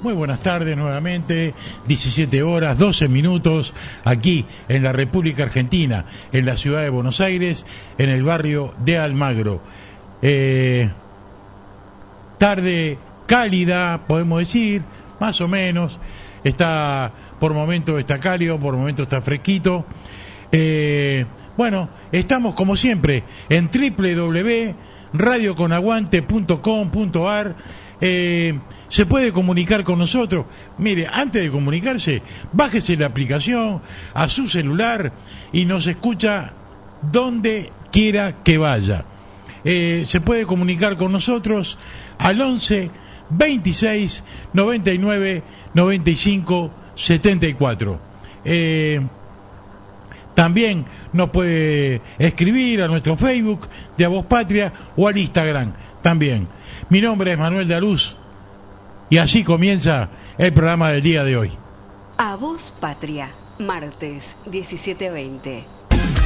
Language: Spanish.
Muy buenas tardes nuevamente, 17 horas, 12 minutos, aquí en la República Argentina, en la ciudad de Buenos Aires, en el barrio de Almagro. Tarde cálida, podemos decir, más o menos, por momentos está cálido, por momentos está fresquito. Bueno, estamos como siempre en www.radioconaguante.com.ar. Se puede comunicar con nosotros. Mire, antes de comunicarse, bájese la aplicación a su celular y nos escucha donde quiera que vaya. Se puede comunicar con nosotros al 11 26 99 95 74. También nos puede escribir a nuestro Facebook de A Voz Patria o al Instagram también. Mi nombre es Manuel de Aluz y así comienza el programa del día de hoy. A Voz Patria, martes 17:20.